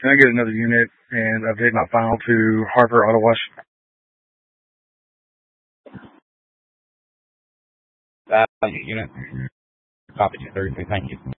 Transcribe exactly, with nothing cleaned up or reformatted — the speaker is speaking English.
Can I get another unit and update my file to Harper Auto Wash? Value unit. Copy two thirty-three. Thank you.